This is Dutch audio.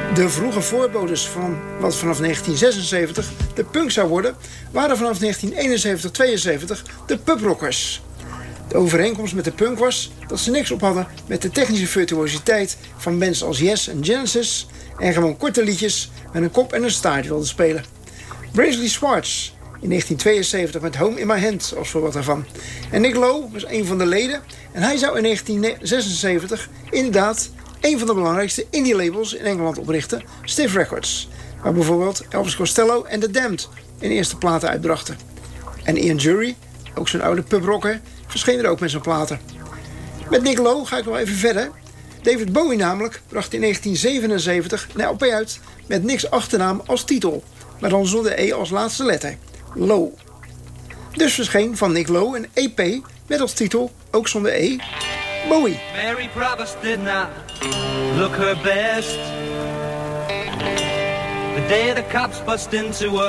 De vroege voorbodes van wat vanaf 1976 de punk zou worden, waren vanaf 1971-72 de pubrockers. De overeenkomst met de punk was dat ze niks op hadden met de technische virtuositeit van bands als Yes en Genesis en gewoon korte liedjes met een kop en een staart wilden spelen. Braceley Swartz in 1972 met Home in My Hand als voor wat ervan. En Nick Lowe was een van de leden en hij zou in 1976 inderdaad een van de belangrijkste indie labels in Engeland oprichten, Stiff Records, waar bijvoorbeeld Elvis Costello en The Damned in eerste platen uitbrachten. En Ian Jury, ook zo'n oude pubrocker, verscheen er ook met zijn platen. Met Nick Lowe ga ik nog even verder. David Bowie namelijk bracht in 1977 een LP uit met niks achternaam als titel, maar dan zonder E als laatste letter. Lowe. Dus verscheen van Nick Lowe een EP met als titel, ook zonder E, Bowie. Mary Provost did not look her best. The day the cops bust into her